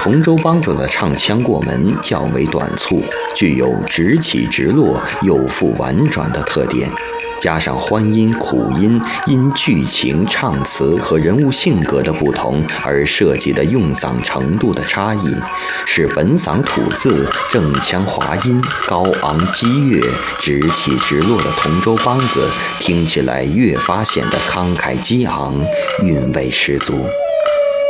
同州梆子的唱腔过门较为短促，具有直起直落、又复婉转的特点。加上欢音、苦音因剧情、唱词和人物性格的不同而设计的用嗓程度的差异，使本嗓吐字、正腔滑音、高昂激越、直起直落的同州梆子听起来越发显得慷慨激昂，韵味十足。